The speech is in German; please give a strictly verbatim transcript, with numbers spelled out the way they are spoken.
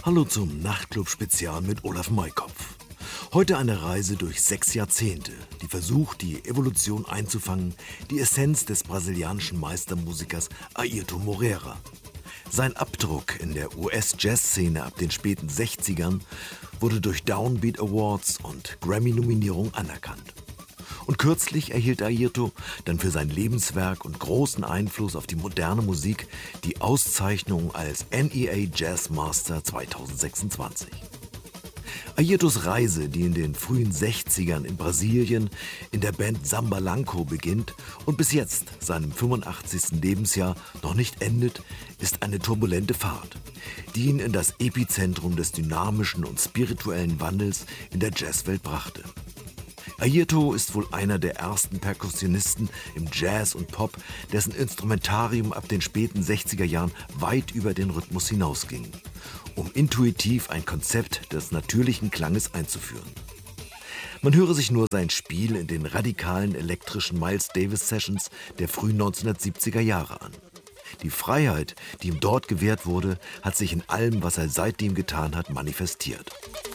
Hallo zum Nachtclub-Spezial mit Olaf Maikopf. Heute eine Reise durch sechs Jahrzehnte, die versucht, die Evolution einzufangen, die Essenz des brasilianischen Meistermusikers Airton Moreira. Sein Abdruck in der U S-Jazz-Szene ab den späten sechzigern wurde durch Downbeat Awards und Grammy-Nominierung anerkannt. Und kürzlich erhielt Airton dann für sein Lebenswerk und großen Einfluss auf die moderne Musik die Auszeichnung als N E A Jazz Master zweitausendsechsundzwanzig. Airtons Reise, die in den frühen sechzigern in Brasilien in der Band Sambalanco beginnt und bis jetzt, seinem fünfundachtzigsten Lebensjahr, noch nicht endet, ist eine turbulente Fahrt, die ihn in das Epizentrum des dynamischen und spirituellen Wandels in der Jazzwelt brachte. Airton ist wohl einer der ersten Perkussionisten im Jazz und Pop, dessen Instrumentarium ab den späten sechziger Jahren weit über den Rhythmus hinausging, um intuitiv ein Konzept des natürlichen Klanges einzuführen. Man höre sich nur sein Spiel in den radikalen elektrischen Miles Davis Sessions der frühen neunzehnhundertsiebziger Jahre an. Die Freiheit, die ihm dort gewährt wurde, hat sich in allem, was er seitdem getan hat, manifestiert.